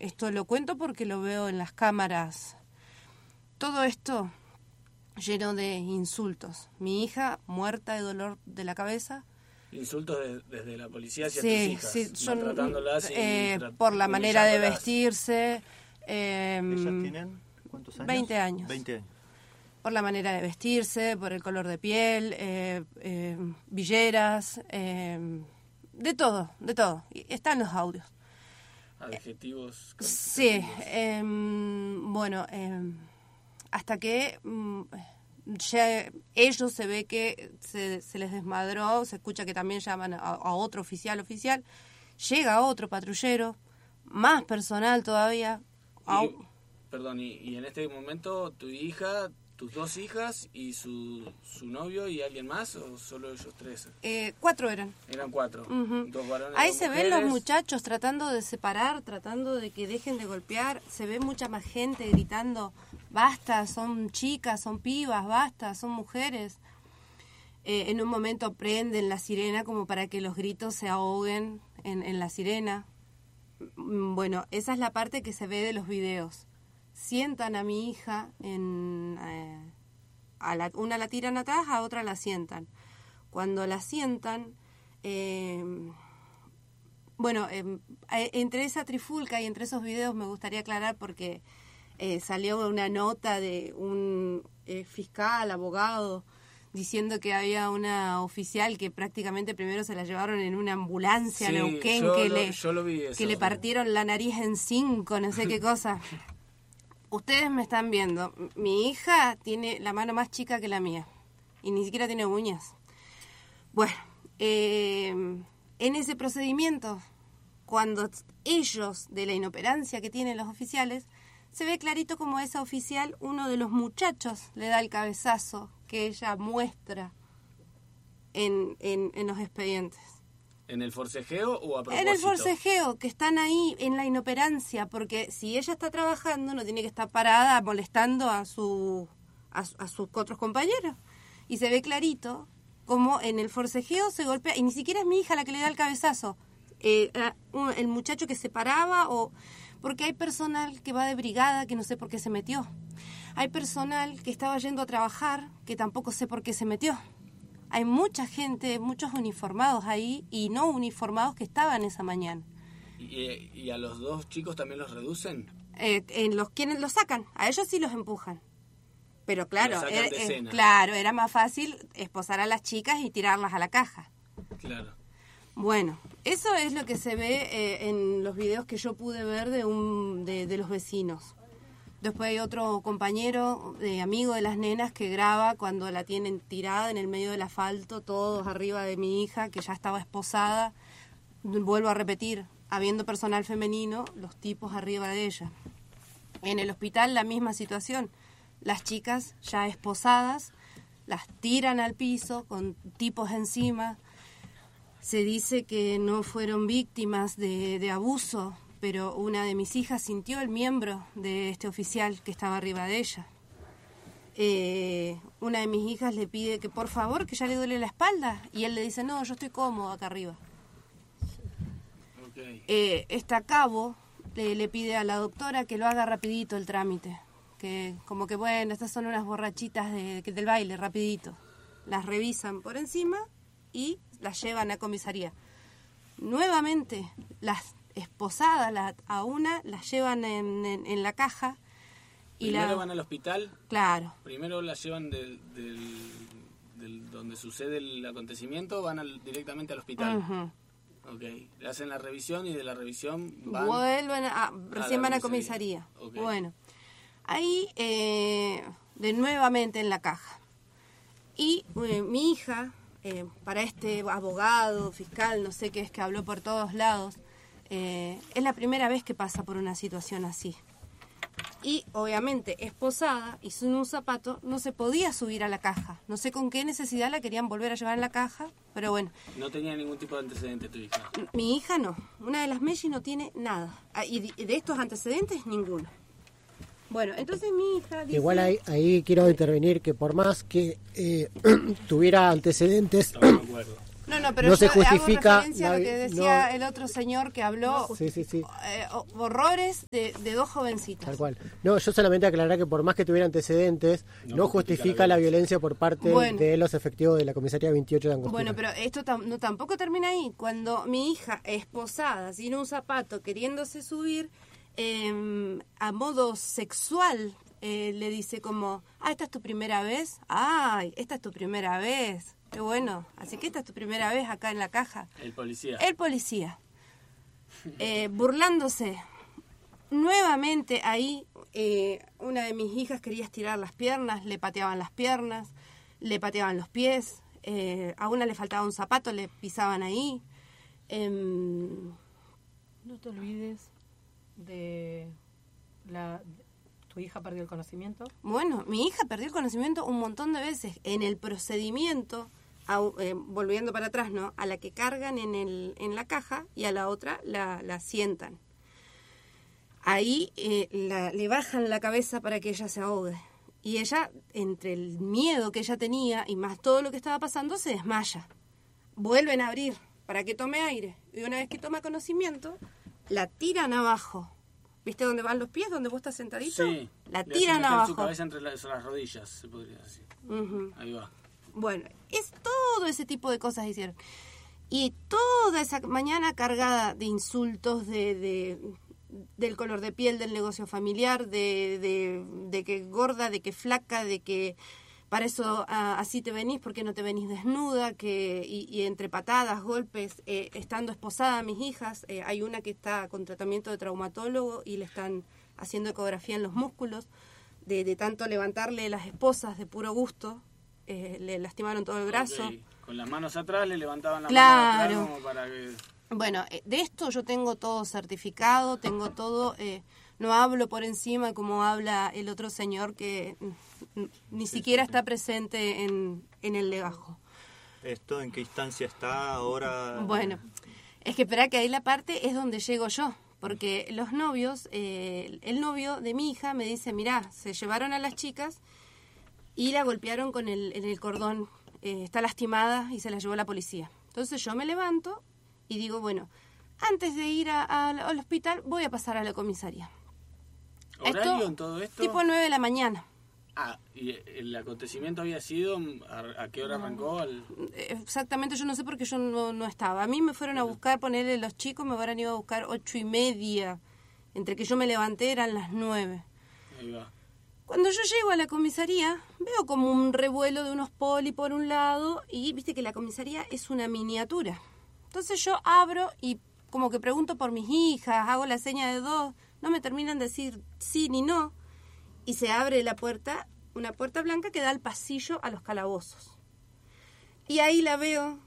esto lo cuento porque lo veo en las cámaras. Todo esto lleno de insultos. Mi hija muerta de dolor de la cabeza. Insultos desde la policía hacia Sí, tus hijas, sí, son, maltratándolas por la manera de humillándolas. vestirse. ¿Ellas tienen cuántos años? 20 años. 20 años. Por la manera de vestirse, por el color de piel, villeras, de todo, de todo. Y están los audios. Adjetivos. Sí, bueno, hasta que ya ellos se ve que se les desmadró, se escucha que también llaman a otro oficial, llega otro patrullero, más personal todavía. Perdón, y en este momento tu hija, tus 2 hijas y su novio y alguien más, o solo ellos 3? 4 eran. Eran 4. Uh-huh. 2 varones. Ahí 2 se mujeres. ven los muchachos tratando de separar, tratando de que dejen de golpear. Se ve mucha más gente gritando, basta, son chicas, son pibas, basta, son mujeres. En un momento prenden la sirena como para que los gritos se ahoguen en la sirena. Bueno, esa es la parte que se ve de los videos. Sientan a mi hija, una la tiran atrás, a otra la sientan. Cuando la sientan, entre esa trifulca y entre esos videos me gustaría aclarar porque salió una nota de un fiscal, abogado, diciendo que había una oficial que prácticamente primero se la llevaron en una ambulancia a Neuquén, yo lo vi eso, que le partieron la nariz en 5, no sé qué cosa. Ustedes me están viendo, mi hija tiene la mano más chica que la mía y ni siquiera tiene uñas. Bueno, en ese procedimiento, cuando ellos, de la inoperancia que tienen los oficiales, se ve clarito como a esa oficial, uno de los muchachos le da el cabezazo que ella muestra en los expedientes. ¿En el forcejeo o a propósito? En el forcejeo, que están ahí en la inoperancia, porque si ella está trabajando no tiene que estar parada molestando a sus otros compañeros. Y se ve clarito como en el forcejeo se golpea, y ni siquiera es mi hija la que le da el cabezazo, el muchacho que se paraba, porque hay personal que va de brigada que no sé por qué se metió. Hay personal que estaba yendo a trabajar que tampoco sé por qué se metió. Hay mucha gente, muchos uniformados ahí y no uniformados que estaban esa mañana. ¿Y a los 2 chicos también los reducen? En los quienes los sacan, a ellos sí los empujan. Pero claro, era más fácil esposar a las chicas y tirarlas a la caja. Claro. Bueno, eso es lo que se ve en los videos que yo pude ver de los vecinos. Después hay otro compañero, amigo de las nenas, que graba cuando la tienen tirada en el medio del asfalto, todos arriba de mi hija, que ya estaba esposada. Vuelvo a repetir, habiendo personal femenino, los tipos arriba de ella. En el hospital la misma situación. Las chicas ya esposadas, las tiran al piso con tipos encima. Se dice que no fueron víctimas de abuso, pero una de mis hijas sintió el miembro de este oficial que estaba arriba de ella. Una de mis hijas le pide que por favor, que ya le duele la espalda, y él le dice, no, yo estoy cómodo acá arriba. Okay. Esta cabo le pide a la doctora que lo haga rapidito el trámite, que como que bueno, estas son unas borrachitas del baile, rapidito. Las revisan por encima y las llevan a comisaría. Nuevamente, las esposadas a una las llevan en la caja. Y ¿Primero van al hospital? Claro. ¿Primero las llevan del donde sucede el acontecimiento, van directamente al hospital? Uh-huh. Ok, le hacen la revisión y de la revisión recién van a comisaría. Okay. Bueno, ahí nuevamente en la caja. Y mi hija, para este abogado, fiscal, no sé qué es, que habló por todos lados, es la primera vez que pasa por una situación así. Y obviamente esposada y sin un zapato no se podía subir a la caja. No sé con qué necesidad la querían volver a llevar en la caja, pero bueno. ¿No tenía ningún tipo de antecedente tu hija? Mi hija no. Una de las Mellis no tiene nada. Y de estos antecedentes, ninguno. Bueno, entonces mi hija dice... Igual ahí quiero intervenir que por más que tuviera antecedentes, pero no se yo justifica hago referencia a lo que decía el otro señor que habló. Sí. Horrores de dos jovencitas. Tal cual. No, yo solamente aclarar que por más que tuviera antecedentes, no justifica la violencia por parte de los efectivos de la comisaría 28 de Angostura. Bueno, pero esto tampoco termina ahí. Cuando mi hija, esposada, sin un zapato, queriéndose subir a modo sexual, le dice como, ¿esta es tu primera vez? ¡Ay, esta es tu primera vez! ¡Qué bueno! Así que esta es tu primera vez acá en la caja. El policía. Burlándose. Nuevamente ahí, una de mis hijas quería estirar las piernas, le pateaban las piernas, le pateaban los pies, a una le faltaba un zapato, le pisaban ahí. No te olvides de tu hija perdió el conocimiento. Bueno, mi hija perdió el conocimiento un montón de veces. En el procedimiento, volviendo para atrás, ¿no? A la que cargan en la caja y a la otra la sientan. Ahí le bajan la cabeza para que ella se ahogue. Y ella, entre el miedo que ella tenía y más todo lo que estaba pasando, se desmaya. Vuelven a abrir para que tome aire. Y una vez que toma conocimiento, la tiran abajo. ¿Viste dónde van los pies? ¿Dónde vos estás sentadito? Sí. La tiran abajo. Su cabeza entre las rodillas, se podría decir. Uh-huh. Ahí va. Bueno, es todo ese tipo de cosas hicieron. Y toda esa mañana cargada de insultos, del color de piel, del negocio familiar, de que gorda, de que flaca, de que para eso así te venís, porque no te venís desnuda, y entre patadas, golpes, estando esposada a mis hijas, hay una que está con tratamiento de traumatólogo y le están haciendo ecografía en los músculos, de tanto levantarle las esposas de puro gusto, le lastimaron todo el brazo. Okay. Con las manos atrás le levantaban las manos atrás como para que... Bueno, de esto yo tengo todo certificado, tengo todo, no hablo por encima como habla el otro señor que ni siquiera está presente en el legajo. ¿Esto en qué instancia está ahora? Bueno, es que espera que ahí la parte es donde llego yo, porque los novios, el novio de mi hija me dice, mirá, se llevaron a las chicas y la golpearon con el cordón, está lastimada y se la llevó la policía. Entonces yo me levanto y digo, bueno, antes de ir al hospital voy a pasar a la comisaría. ¿Horario en todo esto? Tipo 9 de la mañana. Ah, ¿y el acontecimiento había sido? ¿A qué hora arrancó? Exactamente, yo no sé porque yo no estaba. A mí me fueron a buscar, ponerle los chicos, me habrán ido a buscar 8:30. Entre que yo me levanté eran las 9. Ahí va. Cuando yo llego a la comisaría, veo como un revuelo de unos poli por un lado y viste que la comisaría es una miniatura. Entonces yo abro y como que pregunto por mis hijas, hago la seña de dos, no me terminan de decir sí ni no, y se abre la puerta, una puerta blanca que da al pasillo a los calabozos. Y ahí la veo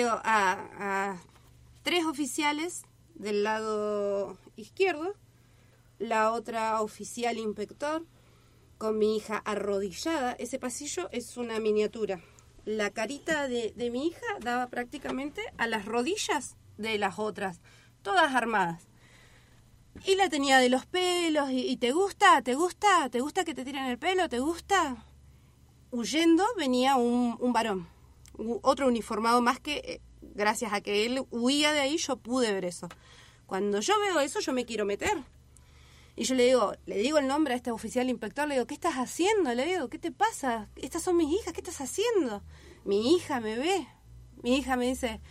a 3 oficiales del lado izquierdo, la otra oficial inspector, con mi hija arrodillada. Ese pasillo es una miniatura. La carita de mi hija daba prácticamente a las rodillas de las otras, todas armadas. Y la tenía de los pelos, y ¿te gusta? ¿Te gusta? ¿Te gusta que te tiren el pelo? ¿Te gusta? Huyendo venía un varón, otro uniformado más que, gracias a que él huía de ahí, yo pude ver eso. Cuando yo veo eso, yo me quiero meter. Y yo le digo el nombre a este oficial inspector, le digo, ¿qué estás haciendo? Le digo, ¿qué te pasa? Estas son mis hijas, ¿qué estás haciendo? Mi hija me ve, mi hija me dice,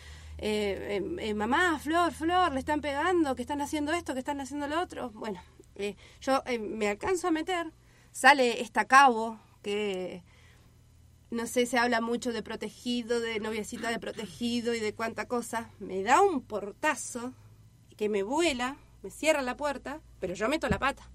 mamá, Flor, le están pegando, que están haciendo esto, que están haciendo lo otro. Bueno, yo me alcanzo a meter, sale esta cabo, que no sé, se habla mucho de protegido, de noviecita de protegido y de cuánta cosa. Me da un portazo que me vuela, me cierra la puerta, pero yo meto la pata.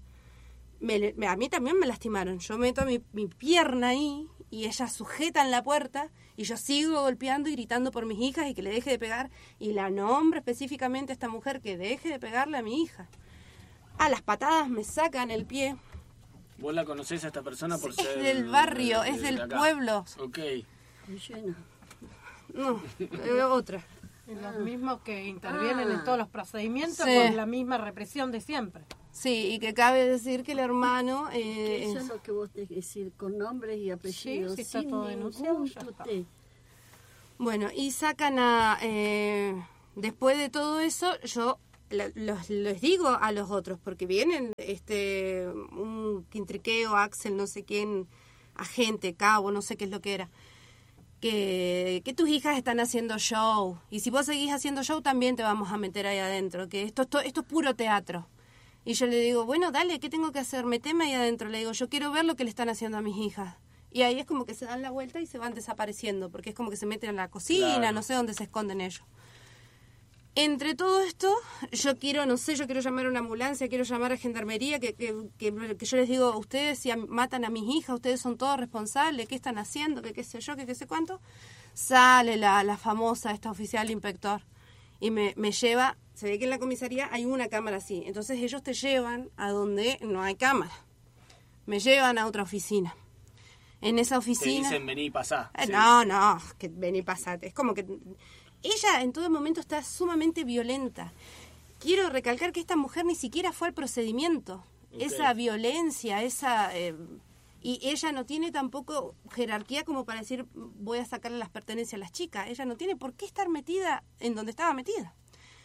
A mí también me lastimaron. Yo meto mi pierna ahí y ellas sujetan la puerta y yo sigo golpeando y gritando por mis hijas y que le deje de pegar. Y la nombro específicamente a esta mujer que deje de pegarle a mi hija. A las patadas me sacan el pie. ¿Vos la conocés a esta persona por ser...? Es del barrio, es del pueblo. Ok. No, otra. Es los mismos que intervienen en todos los procedimientos Sí. con la misma represión de siempre. Sí, y que cabe decir que el hermano... Eso es lo que vos tenés que decir, con nombres y apellidos, Sí, está sin todo denunciado, ningún ya está. tuté. Bueno, y sacan a... después de todo eso, yo les digo a los otros, porque vienen un quintriqueo, Axel, no sé quién, agente, cabo, no sé qué es lo que era, que tus hijas están haciendo show, y si vos seguís haciendo show también te vamos a meter ahí adentro, que esto es puro teatro. Y yo le digo, bueno, dale, ¿qué tengo que hacer? Meteme ahí adentro. Le digo, yo quiero ver lo que le están haciendo a mis hijas. Y ahí es como que se dan la vuelta y se van desapareciendo, porque es como que se meten en la cocina, claro. No sé dónde se esconden ellos. Entre todo esto, yo quiero llamar a una ambulancia, quiero llamar a gendarmería, que yo les digo, ustedes si matan a mis hijas, ustedes son todos responsables, ¿qué están haciendo? Que qué sé yo, que qué sé cuánto. Sale la famosa, esta oficial inspector, y me lleva, se ve que en la comisaría hay una cámara así, entonces ellos te llevan a donde no hay cámara, me llevan a otra oficina. En esa oficina... Te dicen vení y pasá. Sí. No, que vení y pasate, es como que... Ella en todo momento está sumamente violenta. Quiero recalcar que esta mujer ni siquiera fue al procedimiento. Okay. Esa violencia, y ella no tiene tampoco jerarquía como para decir voy a sacarle las pertenencias a las chicas. Ella no tiene por qué estar metida en donde estaba metida.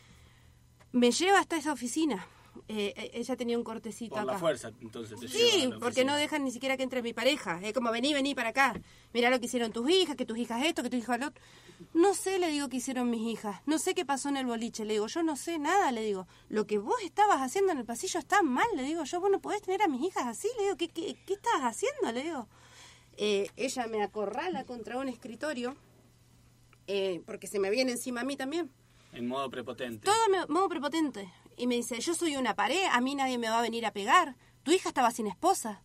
Me lleva hasta esa oficina. Ella tenía un cortecito por acá. La fuerza, entonces te sí, porque no dejan ni siquiera que entre mi pareja. Es como vení para acá. Mirá lo que hicieron tus hijas, que tus hijas esto, que tus hijas lo otro. No sé, le digo, qué hicieron mis hijas. No sé qué pasó en el boliche. Le digo, yo no sé nada, le digo. Lo que vos estabas haciendo en el pasillo está mal, le digo. Vos no podés tener a mis hijas así, le digo. ¿Qué estabas haciendo? Le digo. Ella me acorrala contra un escritorio, porque se me viene encima a mí también. En modo prepotente. Todo en modo prepotente. Y me dice, yo soy una pared, a mí nadie me va a venir a pegar. Tu hija estaba sin esposa.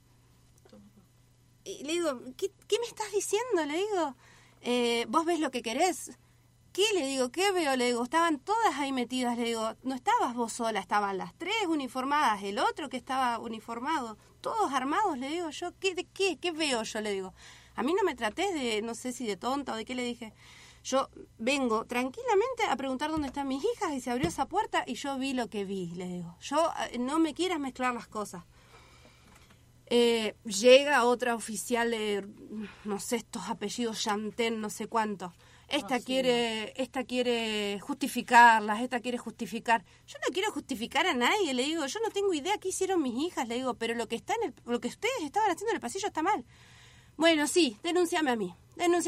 Y le digo, ¿qué me estás diciendo? Le digo, ¿vos ves lo que querés? ¿Qué? Le digo, ¿qué veo? Le digo, estaban todas ahí metidas. Le digo, no estabas vos sola, estaban las tres uniformadas, el otro que estaba uniformado, todos armados. Le digo yo, ¿qué veo yo? Le digo, a mí no me tratés de, no sé si de tonta o de qué. Le dije, yo vengo tranquilamente a preguntar dónde están mis hijas y se abrió esa puerta y yo vi lo que vi, le digo. Yo no me quieras mezclar las cosas. Llega otra oficial, no sé, estos apellidos Chanten, no sé cuánto. Esta quiere justificarlas, esta quiere justificar. Yo no quiero justificar a nadie, le digo. Yo no tengo idea qué hicieron mis hijas, le digo, pero lo que ustedes estaban haciendo en el pasillo está mal. Bueno, sí, denúnciame a mí.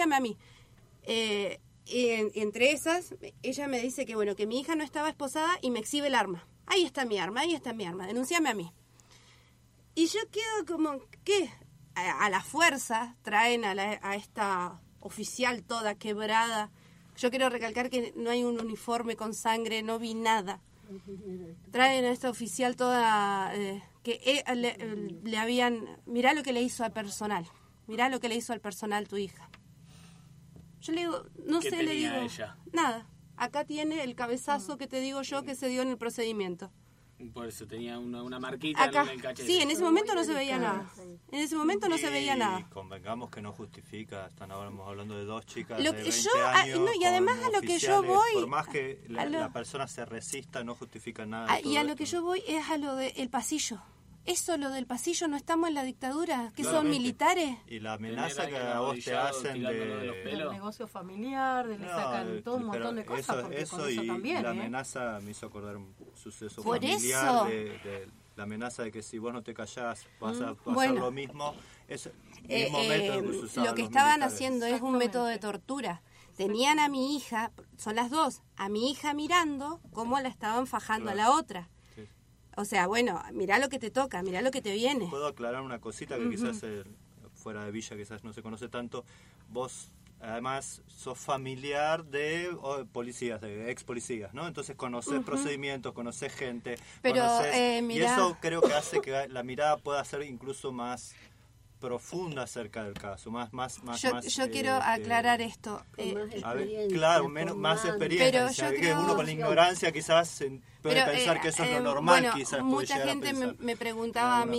Entre esas, ella me dice que bueno, que mi hija no estaba esposada y me exhibe el arma. Ahí está mi arma, denúnciame a mí. Y yo quedo como, ¿qué? A la fuerza traen a esta oficial toda quebrada. Yo quiero recalcar que no hay un uniforme con sangre, no vi nada. Traen a esta oficial toda, que le habían, mirá lo que le hizo al personal tu hija. Yo le digo, no sé, le digo, ella? Nada. Acá tiene el cabezazo que te digo yo que se dio en el procedimiento. Por eso tenía una marquita acá, en el cachete. Sí, en ese momento no se veía nada. Convengamos que no justifica, estamos hablando de dos chicas lo de que 20 yo, años. Y además a lo que yo voy... Por más que la persona se resista, no justifica nada. Y a lo que yo voy es a lo del pasillo. Eso, lo del pasillo, no estamos en la dictadura, que son militares. Y la amenaza que a vos te hacen del negocio familiar, le sacan todo un montón de cosas, porque con eso también. La amenaza me hizo acordar un suceso por familiar, eso. de la amenaza de que si vos no te callás vas a pasar lo mismo. Es el mismo método que se usaba lo que los estaban militares. haciendo es un método de tortura. Tenían a mi hija, son las dos, a mi hija mirando cómo la estaban fajando a la otra. O sea, bueno, mirá lo que te toca, mirá lo que te viene. Puedo aclarar una cosita que quizás fuera de Villa quizás no se conoce tanto. Vos además sos familiar de policías, de ex policías, ¿no? Entonces conocés procedimientos, conocés gente, pero y eso creo que hace que la mirada pueda ser incluso más profunda acerca del caso, yo quiero aclarar esto. Más experiencia. Pero que uno con la ignorancia quizás puede pensar que eso es lo normal, quizás. Mucha gente me preguntaba a mí,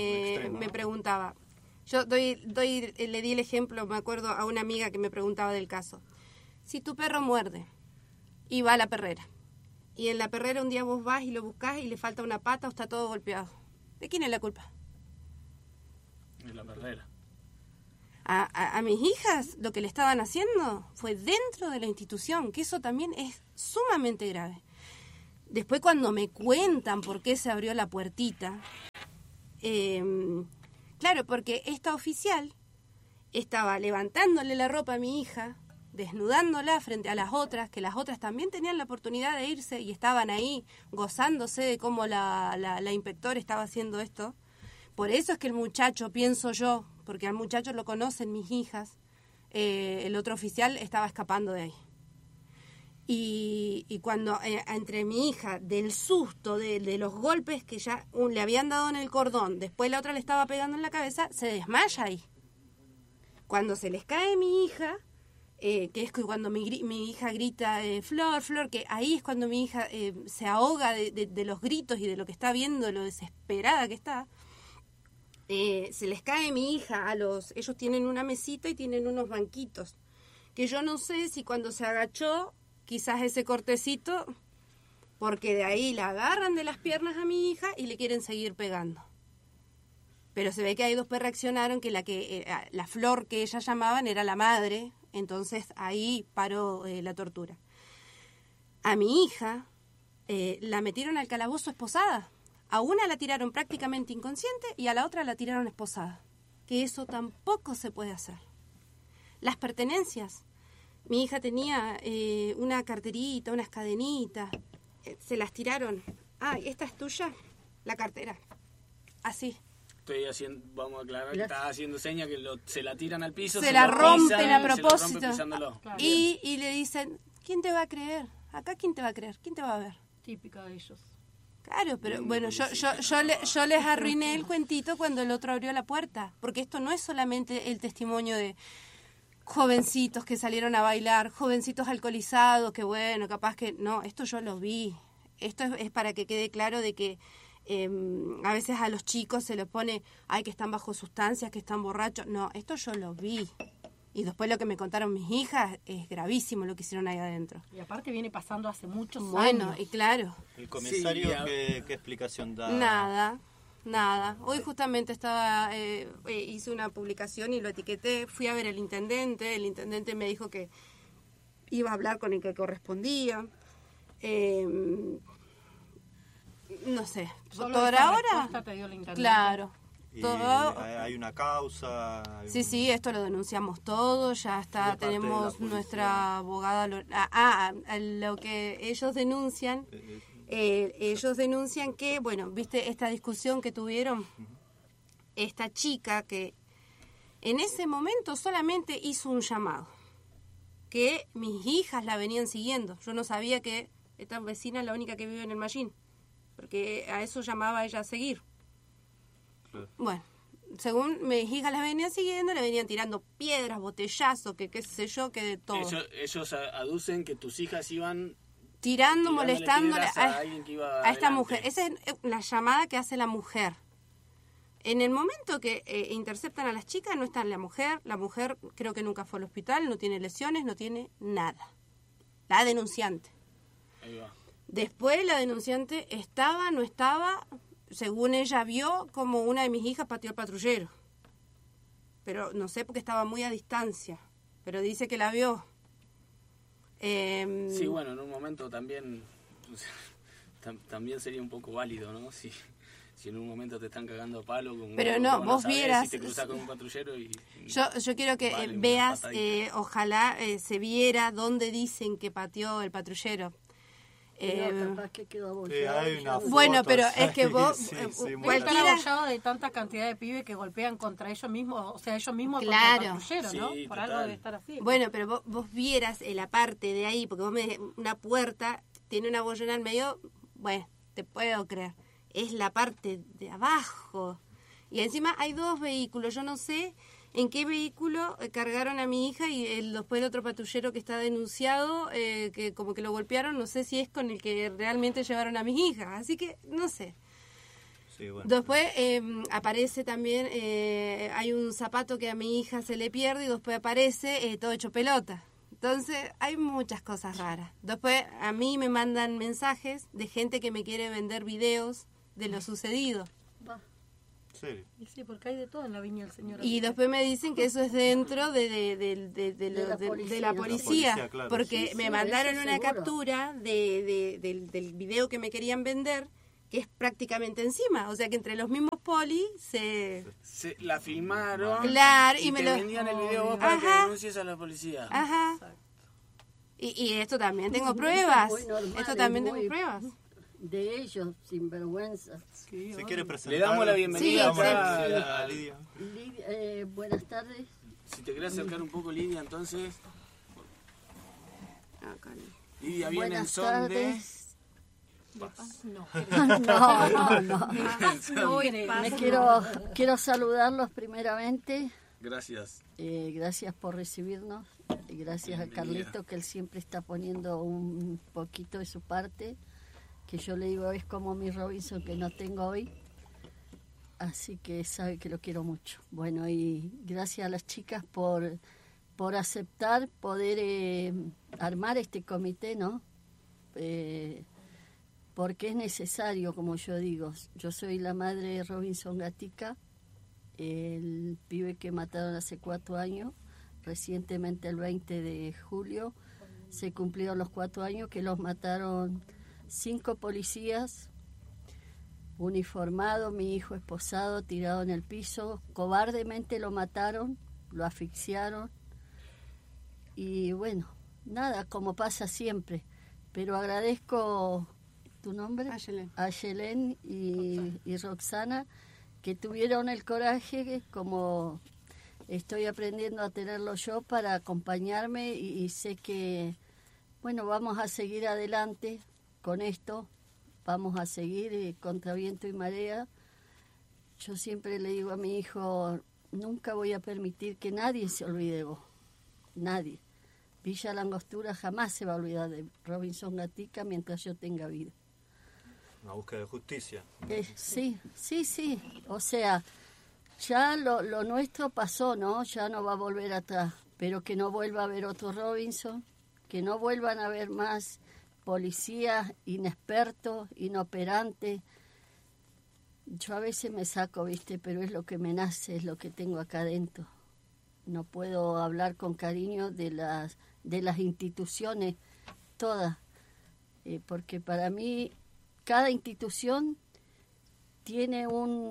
yo le di el ejemplo, me acuerdo a una amiga que me preguntaba del caso. Si tu perro muerde y va a la perrera, y en la perrera un día vos vas y lo buscás y le falta una pata o está todo golpeado, ¿de quién es la culpa? De la perrera. A mis hijas lo que le estaban haciendo fue dentro de la institución, que eso también es sumamente grave. Después cuando me cuentan por qué se abrió la puertita, claro, porque esta oficial estaba levantándole la ropa a mi hija, desnudándola frente a las otras, que las otras también tenían la oportunidad de irse y estaban ahí gozándose de cómo la inspectora estaba haciendo esto. Por eso es que el muchacho, pienso yo, porque al muchacho lo conocen mis hijas, el otro oficial estaba escapando de ahí. Y cuando entre mi hija, del susto, de los golpes que ya le habían dado en el cordón, después la otra le estaba pegando en la cabeza, se desmaya ahí. Cuando se les cae mi hija, que es cuando mi hija grita, Flor, Flor, que ahí es cuando mi hija se ahoga de los gritos y de lo que está viendo, lo desesperada que está. Se les cae mi hija ellos tienen una mesita y tienen unos banquitos, que yo no sé si cuando se agachó, quizás ese cortecito, porque de ahí la agarran de las piernas a mi hija y le quieren seguir pegando. Pero se ve que ahí después reaccionaron que la Flor que ellas llamaban era la madre, entonces ahí paró la tortura. A mi hija la metieron al calabozo esposada. A una la tiraron prácticamente inconsciente y a la otra la tiraron esposada. Que eso tampoco se puede hacer. Las pertenencias. Mi hija tenía una carterita, unas cadenitas. Se las tiraron. ¿Esta es tuya? La cartera. Así. Vamos a aclarar que estás haciendo señas que se la tiran al piso. Se la rompen a propósito. Claro. Y le dicen, ¿quién te va a creer? Acá, ¿quién te va a creer? ¿Quién te va a ver? Típica de ellos. Claro, pero bueno, yo les arruiné el cuentito cuando el otro abrió la puerta, porque esto no es solamente el testimonio de jovencitos que salieron a bailar, jovencitos alcoholizados, que bueno, capaz que no, esto yo lo vi. Esto es para que quede claro de que a veces a los chicos se les pone, que están bajo sustancias, que están borrachos. No, esto yo lo vi. Y después lo que me contaron mis hijas es gravísimo lo que hicieron ahí adentro. Y aparte viene pasando hace muchos años. Bueno, y claro. ¿El comisario qué explicación da? Nada. Hoy justamente hice una publicación y lo etiqueté. Fui a ver el intendente me dijo que iba a hablar con el que correspondía. No sé. Solo ¿Por ahora? Te dio el intendente. Claro. ¿Hay una causa? Sí, esto lo denunciamos todo, ya está, tenemos nuestra abogada. Lo que ellos denuncian, que, bueno, viste esta discusión que tuvieron, esta chica que en ese momento solamente hizo un llamado, que mis hijas la venían siguiendo. Yo no sabía que esta vecina es la única que vive en el Mallín, porque a eso llamaba ella a seguir. Bueno, según mis hijas las venían siguiendo, le venían tirando piedras, botellazos, que qué sé yo, que de todo. Ellos aducen que tus hijas iban molestándole a esta mujer. Esa es la llamada que hace la mujer. En el momento que interceptan a las chicas, no está la mujer creo que nunca fue al hospital, no tiene lesiones, no tiene nada. La denunciante. Ahí va. Después la denunciante no estaba... Según ella vio como una de mis hijas pateó al patrullero. Pero no sé porque estaba muy a distancia. Pero dice que la vio. Sí, bueno, en un momento también sería un poco válido, ¿no? Si en un momento te están cagando a palo con pero no, vos vieras... Si te cruzas con un patrullero y yo quiero que veas, ojalá se viera dónde dicen que pateó el patrullero. Bueno, pero es que vos están abollados de tanta cantidad de pibes que golpean contra ellos mismos, o sea, ellos mismos claro. Contra el patrullero, ¿no? Sí, por total. algo de estar así. Bueno, pero vos vieras la parte de ahí, porque una puerta tiene una bollona al medio, bueno, te puedo creer, es la parte de abajo. Y encima hay 2 vehículos, yo no sé en qué vehículo cargaron a mi hija y después el otro patrullero que está denunciado, que como que lo golpearon, no sé si es con el que realmente llevaron a mis hijas, así que no sé. Sí, bueno. Después aparece también, hay un zapato que a mi hija se le pierde y después aparece todo hecho pelota. Entonces hay muchas cosas raras. Después a mí me mandan mensajes de gente que me quiere vender videos de lo sucedido. Sí. Y sí, porque hay de todo en la Viña del Señor. Y después me dicen que eso es dentro de la policía, claro. porque Sí, me mandaron eso una seguro. captura del video que me querían vender, que es prácticamente encima, o sea que entre los mismos polis se la filmaron. Claro, y y me te lo vendían el video vos para que Ajá. denuncies a la policía. Ajá. Y esto también tengo pruebas. muy normal, Esto también es tengo muy- pruebas. De ellos, sin vergüenza. Si quiere presentar. Le damos la bienvenida Sí, acá sí. a Lidia. Buenas tardes. Si te querés acercar un poco, Lidia, entonces. Acá. Lidia viene en Buenas son de. tardes. No, Me quiero saludarlos primeramente. Gracias. Gracias por recibirnos. Y gracias a Bienvenida. Carlito, que él siempre está poniendo un poquito de su parte. Que yo le digo, es como mi Robinson que no tengo hoy. Así que sabe que lo quiero mucho. Bueno, y gracias a las chicas por aceptar poder armar este comité, ¿no? Porque es necesario, como yo digo. Yo soy la madre de Robinson Gatica, el pibe que mataron hace 4 años. Recientemente, el 20 de julio, se cumplieron los 4 años que los mataron 5 policías uniformados, mi hijo esposado, tirado en el piso. Cobardemente lo mataron, lo asfixiaron. Y bueno, nada, como pasa siempre. Pero agradezco, ¿tu nombre? A Yelén y Roxana, que tuvieron el coraje, como estoy aprendiendo a tenerlo yo, para acompañarme, y sé que, bueno, vamos a seguir adelante con esto, vamos a seguir contra viento y marea. Yo siempre le digo a mi hijo, nunca voy a permitir que nadie se olvide de vos, nadie. Villa La Angostura jamás se va a olvidar de Robinson Gatica mientras yo tenga vida. Una búsqueda de justicia. Sí. O sea, ya lo nuestro pasó, ¿no? Ya no va a volver atrás. Pero que no vuelva a haber otro Robinson, que no vuelvan a haber más policías inexpertos, inoperantes. Yo a veces me saco, ¿viste? Pero es lo que me nace, es lo que tengo acá adentro. No puedo hablar con cariño de las instituciones todas, porque para mí cada institución tiene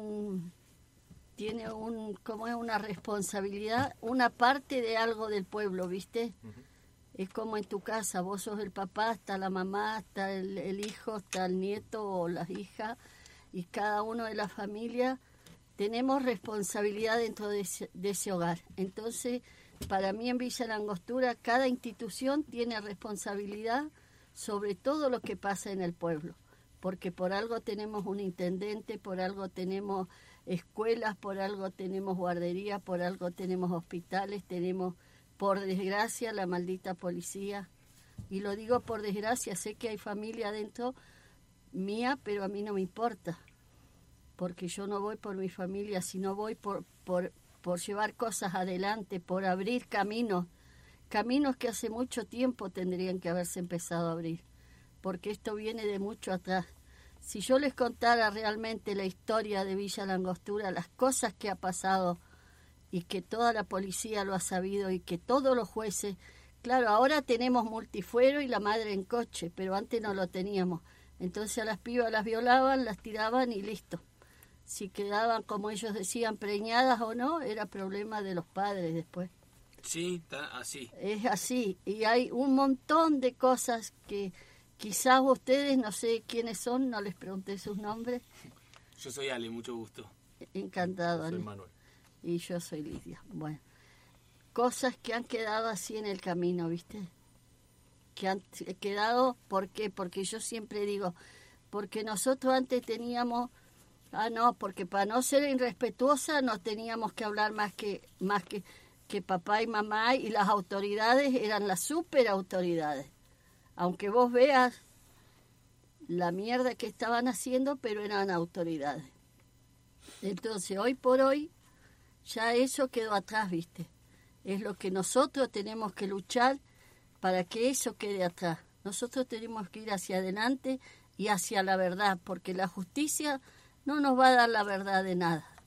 como es una responsabilidad, una parte de algo del pueblo, ¿viste? Es como en tu casa, vos sos el papá, está la mamá, está el hijo, está el nieto o las hijas, y cada uno de la familia tenemos responsabilidad dentro de ese hogar. Entonces, para mí en Villa La Angostura, cada institución tiene responsabilidad sobre todo lo que pasa en el pueblo, porque por algo tenemos un intendente, por algo tenemos escuelas, por algo tenemos guarderías, por algo tenemos hospitales, tenemos, por desgracia, la maldita policía. Y lo digo por desgracia, sé que hay familia dentro mía, pero a mí no me importa, porque yo no voy por mi familia, sino voy por llevar cosas adelante, por abrir caminos que hace mucho tiempo tendrían que haberse empezado a abrir, porque esto viene de mucho atrás. Si yo les contara realmente la historia de Villa La Angostura, las cosas que ha pasado, y que toda la policía lo ha sabido, y que todos los jueces, claro, ahora tenemos multifuero y la madre en coche, pero antes no lo teníamos. Entonces a las pibas las violaban, las tiraban y listo. Si quedaban, como ellos decían, preñadas o no, era problema de los padres después. Sí, así. Es así, y hay un montón de cosas que quizás ustedes, no sé quiénes son, no les pregunté sus nombres. Yo soy Ale, mucho gusto. Encantado, Ale. Soy Manuel. Y yo soy Lidia. Bueno, cosas que han quedado así en el camino, ¿viste? Que han quedado, ¿por qué? Porque yo siempre digo, porque nosotros antes teníamos, porque para no ser irrespetuosa no teníamos que hablar más que papá y mamá, y las autoridades eran las superautoridades. Aunque vos veas la mierda que estaban haciendo, pero eran autoridades. Entonces, hoy por hoy, ya eso quedó atrás, ¿viste? Es lo que nosotros tenemos que luchar para que eso quede atrás. Nosotros tenemos que ir hacia adelante y hacia la verdad, porque la justicia no nos va a dar la verdad de nada.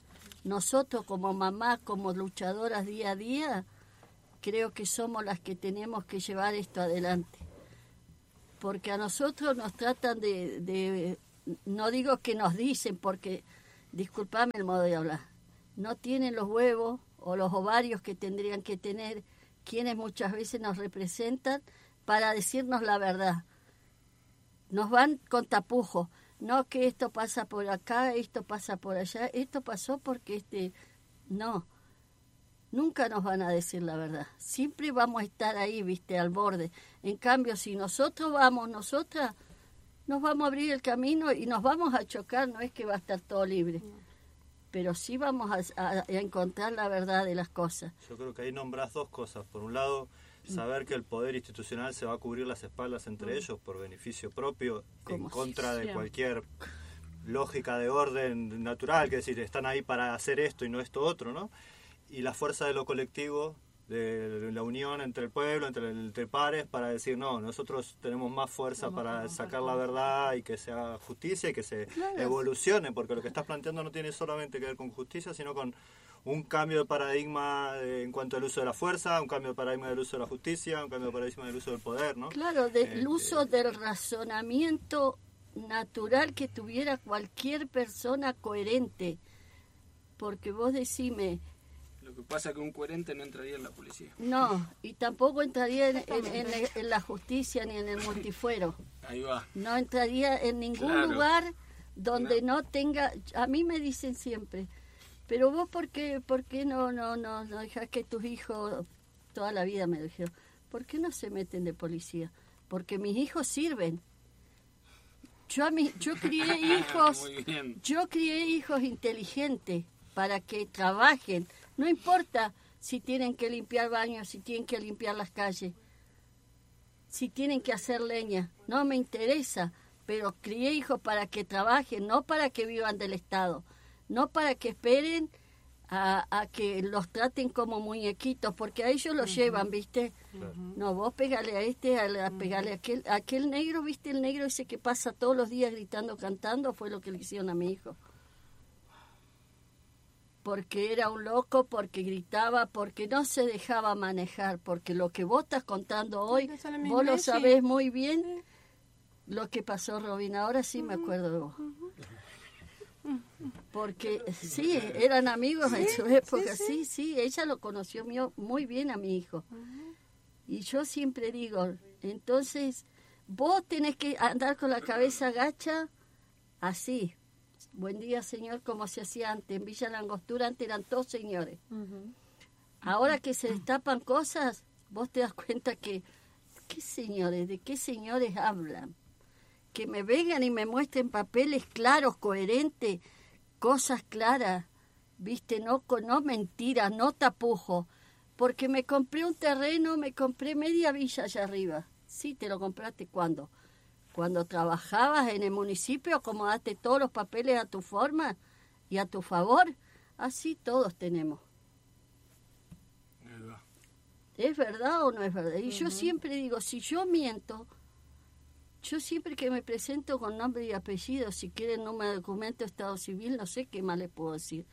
nosotros como mamás, como luchadoras día a día, creo que somos las que tenemos que llevar esto adelante. Porque a nosotros nos tratan de no digo que nos dicen, porque, disculpame el modo de hablar, no tienen los huevos o los ovarios que tendrían que tener quienes muchas veces nos representan para decirnos la verdad. Nos van con tapujos. No, que esto pasa por acá, esto pasa por allá, esto pasó porque no, nunca nos van a decir la verdad. Siempre vamos a estar ahí, viste, al borde. En cambio, si nosotras nos vamos a abrir el camino y nos vamos a chocar, no es que va a estar todo libre. Pero sí vamos a encontrar la verdad de las cosas. Yo creo que ahí nombras dos cosas. Por un lado, saber que el poder institucional se va a cubrir las espaldas entre ellos por beneficio propio, en contra de cualquier lógica de orden natural, que es decir, están ahí para hacer esto y no esto otro, ¿no? Y la fuerza de lo colectivo, de la unión entre el pueblo, entre pares, para decir, no, nosotros tenemos más fuerza para sacar la verdad y que se haga justicia y que se evolucione, porque lo que estás planteando no tiene solamente que ver con justicia, sino con un cambio de paradigma en cuanto al uso de la fuerza, un cambio de paradigma del uso de la justicia, un cambio de paradigma del uso del poder, ¿no? Claro, del uso del razonamiento natural que tuviera cualquier persona coherente. Porque vos decime... Lo que pasa es que un coherente no entraría en la policía. No, y tampoco entraría en la justicia ni en el multifuero. Ahí va. No entraría en ningún lugar donde no tenga... A mí me dicen siempre... Pero vos, ¿por qué no dejás que tus hijos, toda la vida me dijeron, ¿por qué no se meten de policía? Porque mis hijos sirven. Yo crié hijos inteligentes para que trabajen. No importa si tienen que limpiar baños, si tienen que limpiar las calles, si tienen que hacer leña. No me interesa, pero crié hijos para que trabajen, no para que vivan del Estado. No para que esperen a que los traten como muñequitos, porque a ellos los llevan, ¿viste? No, vos pegale a pegale a aquel negro, ¿viste? El negro ese que pasa todos los días gritando, cantando, fue lo que le hicieron a mi hijo. Porque era un loco, porque gritaba, porque no se dejaba manejar, porque lo que vos estás contando hoy, vos lo sabés muy bien, lo que pasó, Robin. Ahora sí me acuerdo de vos. Porque sí, eran amigos en su época, sí, ella lo conoció muy bien a mi hijo. Y yo siempre digo, entonces, vos tenés que andar con la cabeza agacha, así. Buen día, señor, como se hacía antes. En Villa Langostura antes eran todos señores. Ahora que se destapan cosas, vos te das cuenta que, ¿qué señores? ¿De qué señores hablan? Que me vengan y me muestren papeles claros, coherentes, cosas claras, ¿viste? No mentiras, no tapujos. Porque me compré un terreno, me compré media villa allá arriba. Sí, ¿te lo compraste cuándo? Cuando trabajabas en el municipio, acomodaste todos los papeles a tu forma y a tu favor. Así todos tenemos. ¿Es verdad o no es verdad? Y yo siempre digo, si yo miento... Yo siempre que me presento con nombre y apellido, si quieren número de documento de Estado Civil, no sé qué más les puedo decir.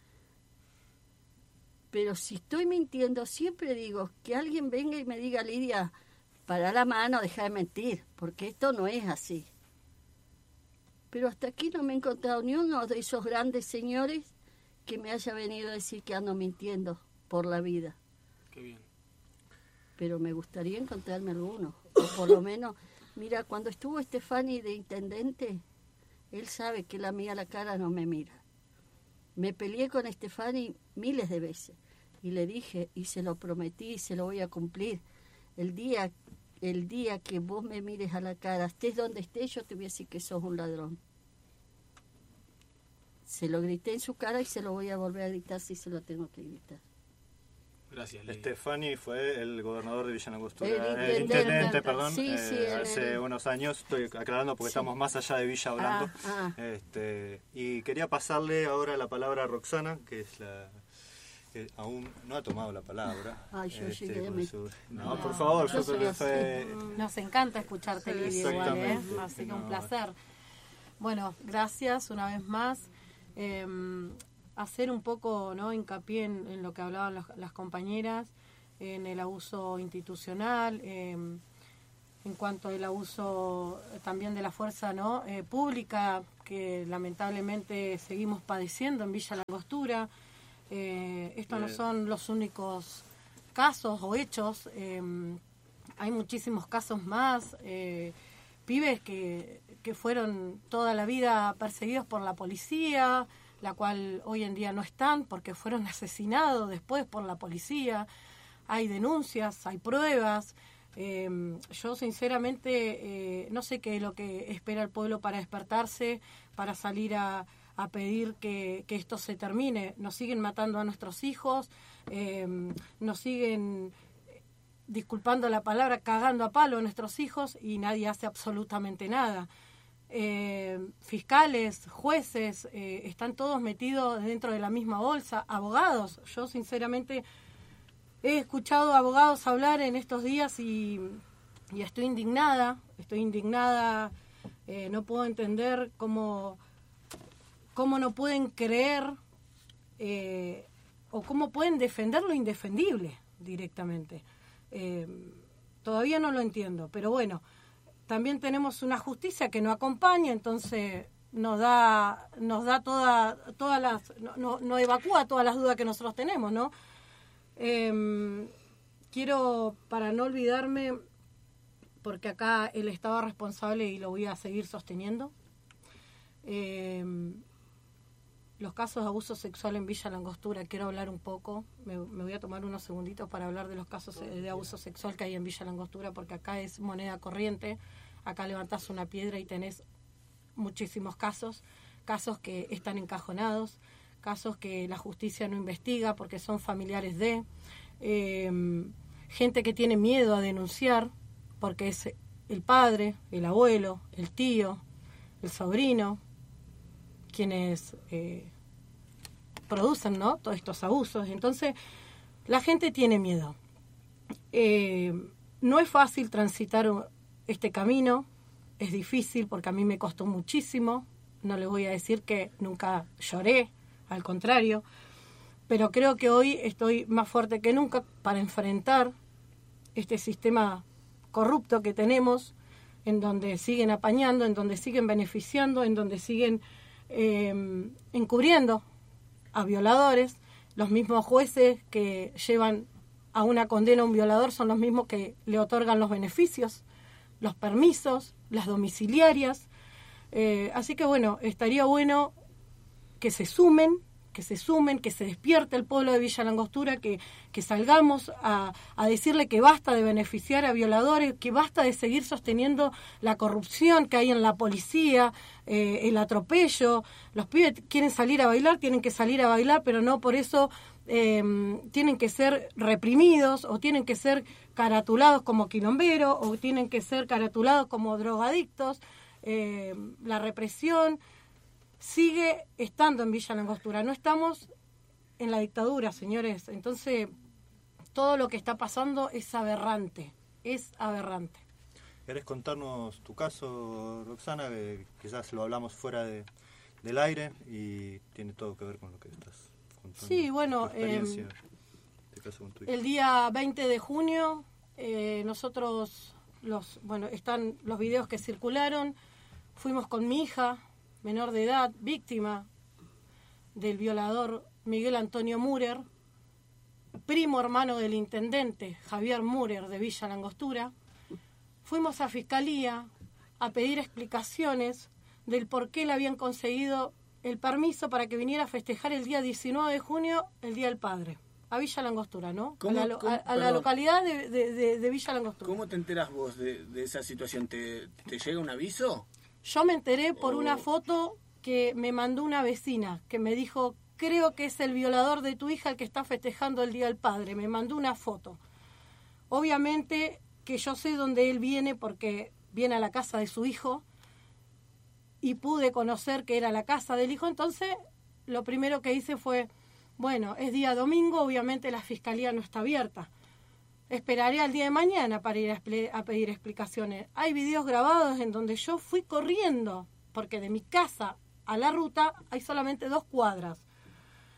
Pero si estoy mintiendo, siempre digo que alguien venga y me diga, Lidia, para la mano, deja de mentir, porque esto no es así. Pero hasta aquí no me he encontrado ni uno de esos grandes señores que me haya venido a decir que ando mintiendo por la vida. Qué bien. Pero me gustaría encontrarme alguno, o por lo menos... Mira, cuando estuvo Stefani de intendente, él sabe que la mía la cara no me mira. Me peleé con Stefani miles de veces y le dije, y se lo prometí y se lo voy a cumplir. El día que vos me mires a la cara, estés donde estés, yo te voy a decir que sos un ladrón. Se lo grité en su cara y se lo voy a volver a gritar si se lo tengo que gritar. Gracias, Lidia. Stefani fue el gobernador de Villa Langostura, el intendente, perdón, hace unos años, estoy aclarando porque estamos más allá de Villa hablando. Y quería pasarle ahora la palabra a Roxana, que es la que aún no ha tomado la palabra. Ay, yo llegué. No, por favor, yo creo que fue... Nos encanta escucharte, Lidia, igual, Así que un placer. Bueno, gracias una vez más. hacer un poco, ¿no?, hincapié en lo que hablaban las compañeras, en el abuso institucional, en cuanto al abuso también de la fuerza, ¿no?, pública, que lamentablemente seguimos padeciendo en Villa Langostura. Estos no son los únicos casos o hechos, hay muchísimos casos más, pibes que fueron toda la vida perseguidos por la policía, la cual hoy en día no están porque fueron asesinados después por la policía. Hay denuncias, hay pruebas. Yo sinceramente no sé qué es lo que espera el pueblo para despertarse, para salir a pedir que esto se termine. Nos siguen matando a nuestros hijos, nos siguen, disculpando la palabra, cagando a palo a nuestros hijos y nadie hace absolutamente nada. Fiscales, jueces, están todos metidos dentro de la misma bolsa, abogados. Yo sinceramente he escuchado abogados hablar en estos días y estoy indignada, no puedo entender cómo no pueden creer o cómo pueden defender lo indefendible directamente. Todavía no lo entiendo, pero bueno, también tenemos una justicia que no acompaña, entonces nos da todas las, no evacúa todas las dudas que nosotros tenemos, ¿no? Quiero, para no olvidarme, porque acá el Estado es responsable y lo voy a seguir sosteniendo, los casos de abuso sexual en Villa Langostura, quiero hablar un poco, me voy a tomar unos segunditos para hablar de los casos de abuso sexual que hay en Villa Langostura, porque acá es moneda corriente, acá levantás una piedra y tenés muchísimos casos que están encajonados, casos que la justicia no investiga porque son familiares de, gente que tiene miedo a denunciar porque es el padre, el abuelo, el tío, el sobrino, quienes producen, ¿no?, todos estos abusos. Entonces, la gente tiene miedo. No es fácil transitar este camino, es difícil porque a mí me costó muchísimo, no les voy a decir que nunca lloré, al contrario, pero creo que hoy estoy más fuerte que nunca para enfrentar este sistema corrupto que tenemos, en donde siguen apañando, en donde siguen beneficiando, en donde siguen encubriendo a violadores. Los mismos jueces que llevan a una condena a un violador son los mismos que le otorgan los beneficios, los permisos, las domiciliarias. Así que bueno, estaría bueno que se sumen, que se despierte el pueblo de Villa Langostura, que salgamos a decirle que basta de beneficiar a violadores, que basta de seguir sosteniendo la corrupción que hay en la policía, el atropello. Los pibes quieren salir a bailar, tienen que salir a bailar, pero no por eso tienen que ser reprimidos o tienen que ser caratulados como quilomberos o tienen que ser caratulados como drogadictos. La represión sigue estando en Villa Langostura. No estamos en la dictadura, señores. Entonces, todo lo que está pasando es aberrante. Es aberrante. ¿Querés contarnos tu caso, Roxana? Quizás lo hablamos fuera del aire y tiene todo que ver con lo que estás contando. Sí, bueno, el día 20 de junio, nosotros, están los videos que circularon, fuimos con mi hija, menor de edad, víctima del violador Miguel Antonio Müller, primo hermano del intendente Javier Müller de Villa Langostura. Fuimos a Fiscalía a pedir explicaciones del por qué le habían conseguido el permiso para que viniera a festejar el día 19 de junio, el Día del Padre, a Villa Langostura, ¿no? A la localidad de Villa Langostura. ¿Cómo te enterás vos de esa situación? ¿Te llega un aviso? Yo me enteré por una foto que me mandó una vecina, que me dijo, creo que es el violador de tu hija el que está festejando el Día del Padre. Me mandó una foto. Obviamente que yo sé dónde él viene porque viene a la casa de su hijo y pude conocer que era la casa del hijo. Entonces, lo primero que hice fue, bueno, es día domingo, obviamente la fiscalía no está abierta. Esperaré al día de mañana para ir a pedir explicaciones. Hay videos grabados en donde yo fui corriendo, porque de mi casa a la ruta hay solamente 2 cuadras.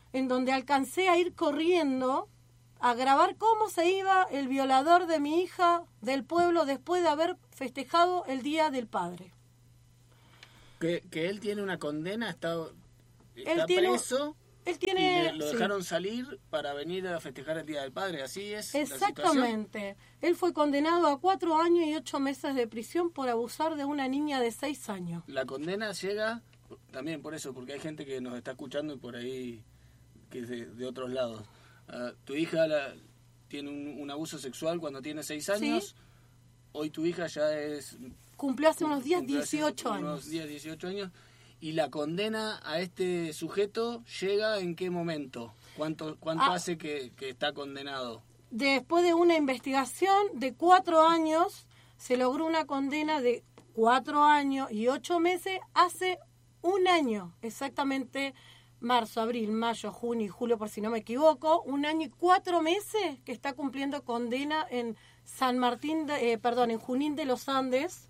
en donde alcancé a ir corriendo a grabar cómo se iba el violador de mi hija del pueblo después de haber festejado el Día del Padre. Que él tiene una condena, está preso, él tiene, y lo dejaron salir para venir a festejar el Día del Padre, ¿así es? Exactamente. Él fue condenado a 4 años y 8 meses de prisión por abusar de una niña de 6 años. La condena llega también por eso, porque hay gente que nos está escuchando y por ahí que es de otros lados. Tu hija tiene un abuso sexual cuando tiene 6 años. ¿Sí? Hoy tu hija ya cumplió hace unos días 18 años. Unos días 18 años. ¿Y la condena a este sujeto llega en qué momento? ¿Cuánto hace que está condenado? Después de una investigación de 4 años, se logró una condena de 4 años y 8 meses hace 1 año, exactamente marzo, abril, mayo, junio y julio, por si no me equivoco, 1 año y 4 meses que está cumpliendo condena en en Junín de los Andes,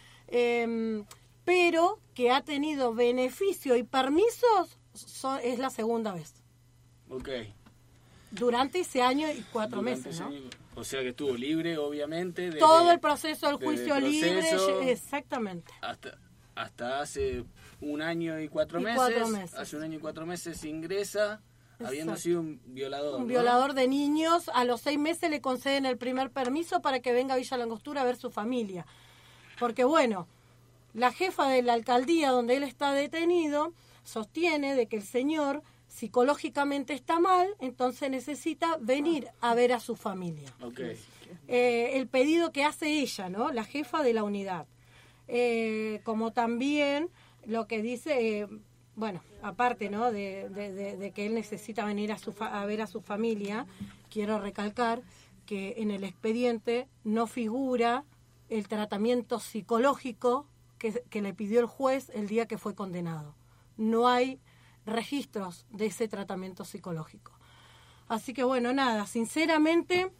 pero que ha tenido beneficio y permisos es la segunda vez. Ok. Durante ese año y 4 meses, ¿no? O sea que estuvo libre, obviamente. Todo el proceso del juicio libre, exactamente. Hasta hace 1 año y 4 meses. Hace 1 año y 4 meses ingresa, habiendo sido un violador. Un violador de niños. A los 6 meses le conceden el primer permiso para que venga a Villa Langostura a ver su familia. Porque bueno, la jefa de la alcaldía donde él está detenido sostiene de que el señor psicológicamente está mal, entonces necesita venir a ver a su familia. Okay. El pedido que hace ella, ¿no? La jefa de la unidad. Como también lo que dice, bueno, aparte, ¿no? de que él necesita venir a ver a su familia, quiero recalcar que en el expediente no figura el tratamiento psicológico que le pidió el juez el día que fue condenado. No hay registros de ese tratamiento psicológico. Así que bueno, nada, sinceramente